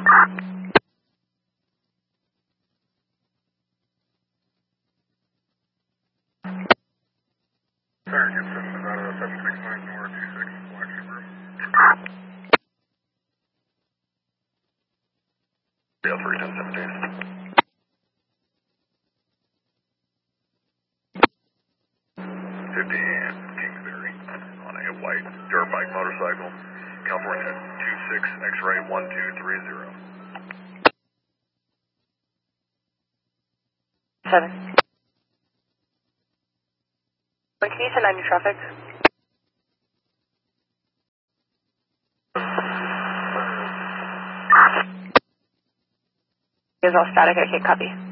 Center, Gibson, Nevada 769 North 26, Black Subaru. Yeah, 31017. 50 Kingsbury on a white dirt bike motorcycle, California 26 X-ray 1230. 7. Wait, can you send on your traffic? Is all static, I can't copy.